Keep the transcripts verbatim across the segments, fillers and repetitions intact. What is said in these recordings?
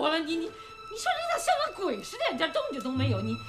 活了！你你你说你咋像个鬼似的，一点动静都没有？你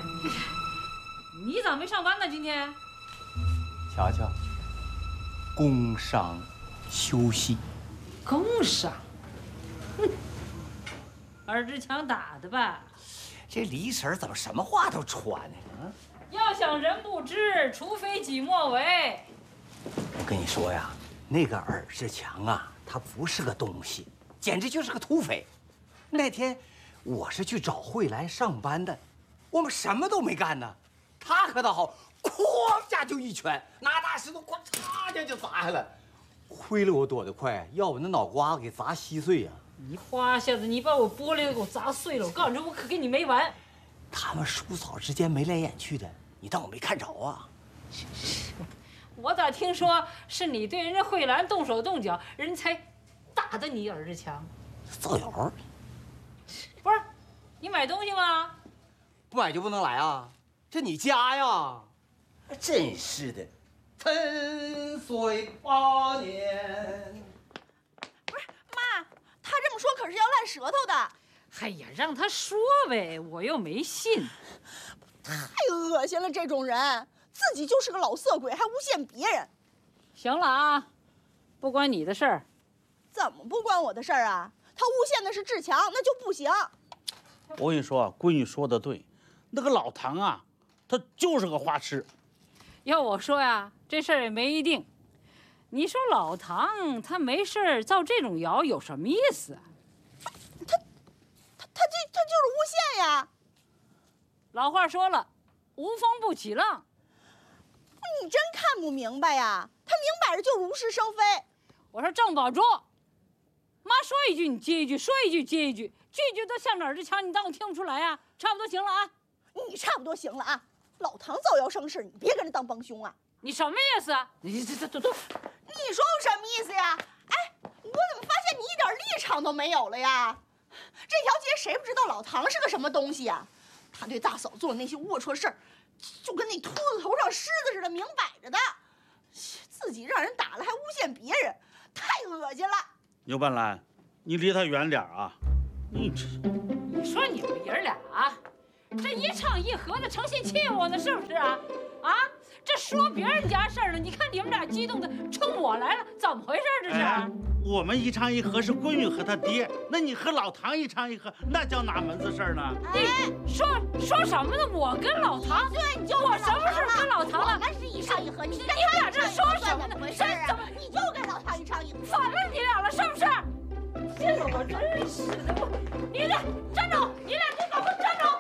你咋没上班呢？今天？ 瞧瞧，工伤休息。 工伤？哼，二志强打的吧？ 这李婶怎么什么话都传呢？啊！ 要想人不知，除非己莫为。 我跟你说呀，那个尔志强啊，他不是个东西，简直就是个土匪。那天我是去找慧兰上班的，我们什么都没干呢，他可倒好，哐下就一拳，拿大石头哐嚓就就砸下来。亏了我躲得快，要不那脑瓜子给砸稀碎呀！ 你花下子，你把我玻璃都给我砸碎了！我告诉你，我可跟你没完。 他们叔嫂之间眉来眼去的，你当我没看着啊？ 我咋听说是你对人家慧兰动手动脚，人才打的你尔志强？ 造谣！ 不是，你买东西吗？ 不买就不能来啊？这你家呀？真是的，陈岁八年。 不是妈，他这么说可是要烂舌头的。 哎呀，让他说呗，我又没信。 太恶心了，这种人自己就是个老色鬼，还诬陷别人。 行了啊，不关你的事儿。 怎么不关我的事儿啊？他诬陷的是志强，那就不行。 我跟你说啊，闺女说的对，那个老唐啊，他就是个花痴。 要我说呀，这事儿也没一定。你说老唐他没事儿造这种谣有什么意思啊？ 他他他这他就是诬陷呀。 老话说了，无风不起浪。 你真看不明白呀？他明摆着就如是生非。 我说郑宝珠，妈说一句你接一句，说一句接一句，句句都像耳志强，你当我听不出来呀？差不多行了啊。 你差不多行了啊。老唐造谣生事，你别跟着当帮凶啊！ 你什么意思啊？你这这这都， 你说我什么意思呀？哎，我怎么发现你一点立场都没有了呀？这条街谁不知道老唐是个什么东西呀？他对大嫂做的那些龌龊事儿，就跟那秃子头上虱子似的，明摆着的。自己让人打了还诬陷别人，太恶心了。 牛半兰，你离他远点啊！你这， 你说你们爷俩啊？这一唱一和的，成心气我呢，是不是啊？啊，这说别人家事儿呢，你看你们俩激动的冲我来了，怎么回事这是？ 哎、我们一唱一和是闺女和他爹，那你和老唐一唱一和，那叫哪门子事儿呢？ 哎，说说什么呢？我跟老唐， 对，你就我什么时候跟老唐了？ 我们是一唱一和，你跟你们俩这说什么呢？ 回事啊？怎么你就跟老唐一唱一和？ 反了你俩了，是不是？这个我真是的，我你俩站住！你俩别搞混，站住！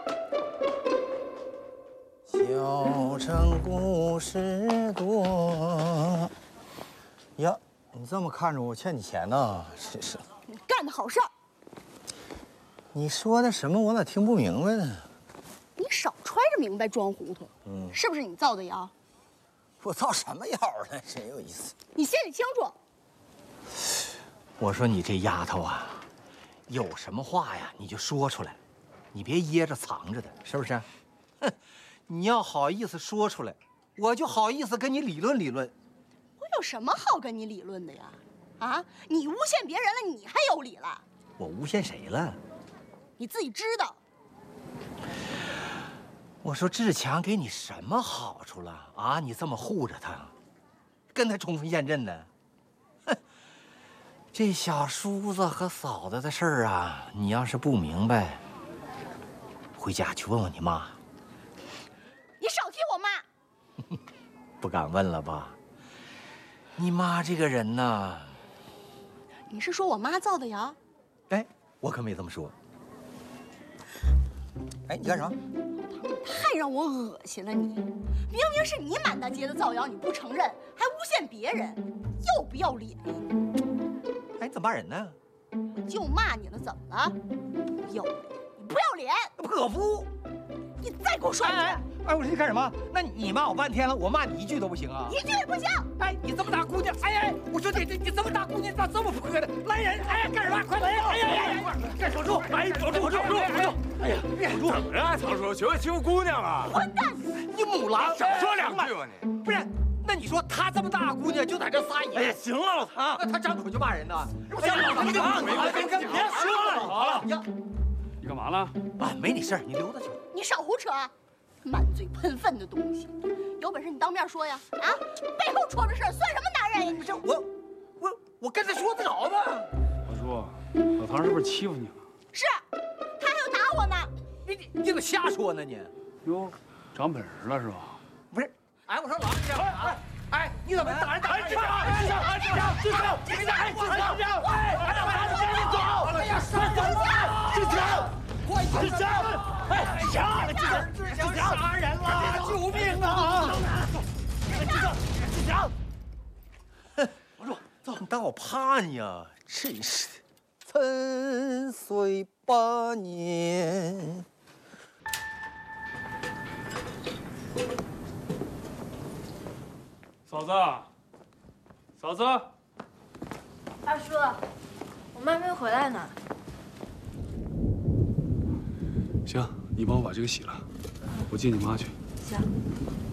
小城故事多呀，你这么看着我，欠你钱呢？真是。 你干的好事儿。 你说的什么？我咋听不明白呢？ 你少揣着明白装糊涂。嗯，是不是你造的谣？ 我造什么谣了？真有意思。 你心里清楚。 我说你这丫头啊，有什么话呀，你就说出来，你别掖着藏着的，是不是？哼，你要好意思说出来，我就好意思跟你理论理论。 我有什么好跟你理论的呀？啊，你诬陷别人了，你还有理了？ 我诬陷谁了？ 你自己知道。 我说志强给你什么好处了啊？你这么护着他，跟他冲锋陷阵呢？哼，这小叔子和嫂子的事儿啊，你要是不明白，回家去问问你妈。 你少提我妈。 不敢问了吧？你妈这个人呢？ 你是说我妈造的谣？ 哎，我可没这么说。哎，你干什么？ 太让我恶心了你！明明是你满大街的造谣，你不承认，还诬陷别人，要不要脸呀？ 哎，你怎么骂人呢？ 我就骂你了，怎么了？不要脸！你不要脸！ 泼妇！ 你再给我说一句！ 哎，哎，我说你干什么？那你骂我半天了，我骂你一句都不行啊？ 一句也不行！ 哎，你这么大姑娘，哎呀，我说你你你这么大姑娘咋这么泼的？来人！哎呀，干什么？快来呀！哎呀呀呀！干守住！哎，守住！守住！守住！哎呀，守住！ 怎么了，曹叔？学会欺负姑娘啊？ 混蛋！ 你母狼！ 少说两句吧你！ 不是， 那你说她这么大姑娘就在这撒野？ 哎呀，行了，老唐， 那她张口就骂人呢。 哎呀，老唐，你别别说了，好了。 呀， 你干嘛了？ 啊，没你事儿，你溜达去吧。 你少胡扯，满嘴喷粪的东西！有本事你当面说呀！啊，背后戳着事儿算什么男人呀？你这我，我我跟他说得着吗？ 我说，老唐是不是欺负你了？ 是，他还要打我呢！ 你你你怎么瞎说呢你？ 哟，长本事了是吧？ 不是，哎，我说老师，哎哎，你怎么打人打人？志强，志强，志强，志强，你打人，志强，志强，哎，哎呀，赶紧走！哎呀，杀人了！志强，快，志强，哎，志强，志强，志强，杀人了！救命啊！志强，志强，我说，走，你当我怕你啊？真是的，沉睡八年。 嫂子，嫂子， 二叔，我妈没回来呢。 行，你帮我把这个洗了，我接你妈去。 行。